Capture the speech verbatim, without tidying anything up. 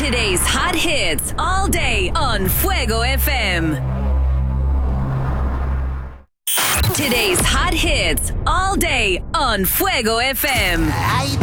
Today's hot hits all day on Fuego F M. Today's hot hits all day on Fuego F M. Hay